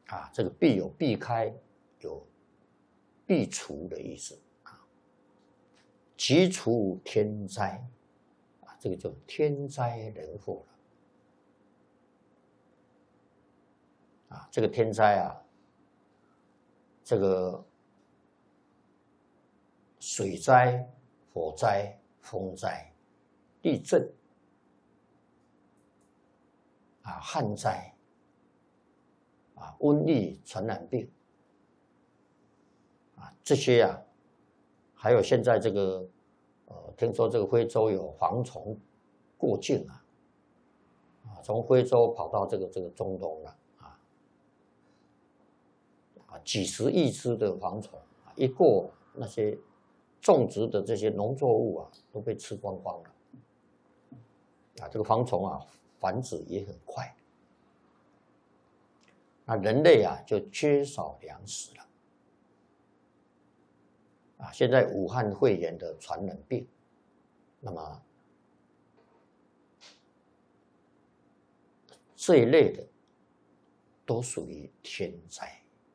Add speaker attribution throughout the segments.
Speaker 1: 啊，这个避有避开，有避除的意思啊。急除天灾啊，这个就天灾人祸了啊。这个天灾啊，这个水灾、火灾、风灾、地震啊、旱灾啊、瘟疫、传染病啊，这些啊，还有现在这个听说这个非洲有蝗虫过境啊，从非洲跑到这个中东了啊，几十亿只的蝗虫啊，一过那些种植的这些农作物啊，都被吃光光了啊，这个蝗虫啊繁殖也很快。那人类啊就缺少粮食了啊！现在武汉肺炎的传染病，那么这一类的都属于天灾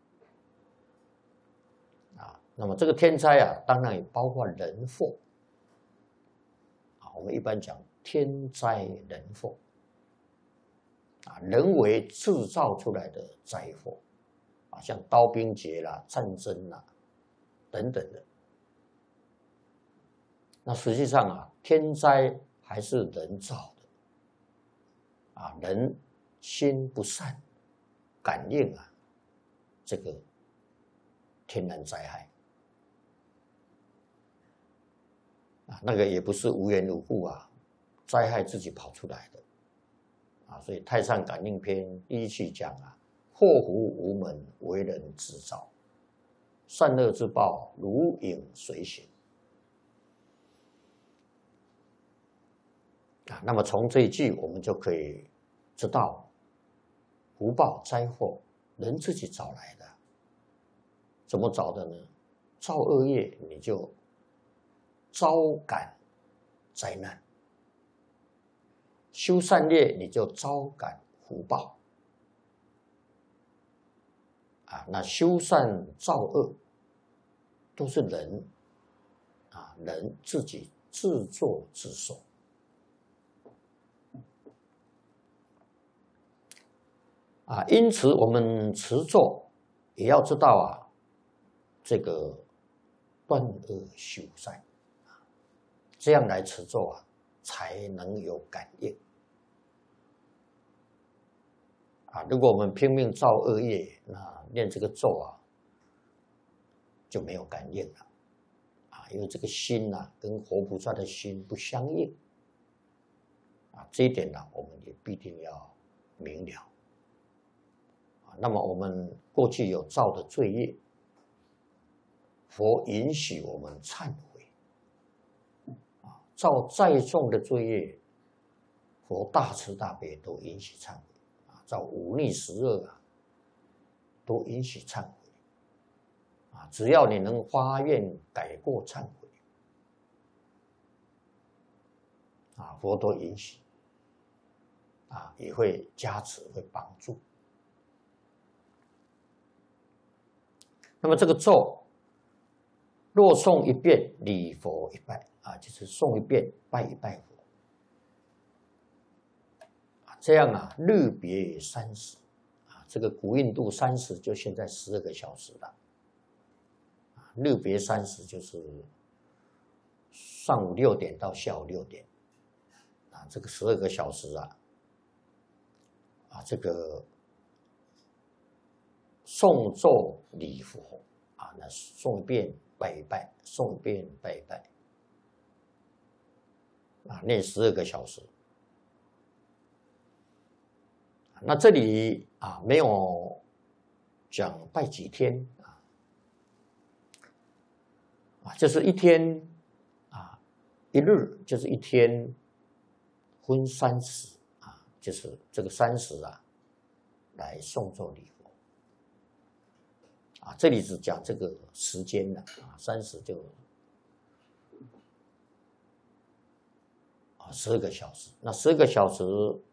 Speaker 1: 啊。那么这个天灾啊，当然也包括人祸啊。我们一般讲天灾人祸。啊，人为制造出来的灾祸啊，像刀兵劫啦、战争啦等等的。那实际上啊，天灾还是人造的啊，人心不善，感应啊这个天然灾害啊，那个也不是无缘无故啊，灾害自己跑出来的。啊，所以《太上感应篇》第一句讲啊，祸福无门，为人自造，善恶之报，如影随形。啊，那么从这一句，我们就可以知道，福报灾祸，人自己找来的。怎么找的呢？造恶业，你就招感灾难；修善业，你就招感福报。啊，那修善造恶，都是人啊，人自己自作自受。啊，因此我们持咒也要知道啊，这个断恶修善，这样来持咒啊，才能有感应。啊，如果我们拼命造恶业，那念这个咒啊，就没有感应了。啊，因为这个心啊，跟活菩萨的心不相应。啊，这一点呢，我们也必定要明了。那么我们过去有造的罪业，佛允许我们忏悔。造再重的罪业，佛大慈大悲都允许忏悔。造忤逆十恶啊，都允许忏悔。啊，只要你能发愿改过忏悔，啊，佛都允许。啊，也会加持，会帮助。那么这个咒，若诵一遍，礼佛一拜啊，就是诵一遍，拜一拜佛。啊，这样啊，日别30啊，这个古印度30就现在12个小时了。啊，日别30就是上午6点到下午6点。啊，这个12个小时啊，这个诵咒礼佛啊，那诵一遍拜一拜，诵一遍拜一拜，啊，念12个小时。那这里啊没有讲拜几天啊，就是一天啊，一日就是一天，分30啊，就是这个30啊，来诵咒礼佛。啊，这里只讲这个时间了啊，30就12个小时。那12个小时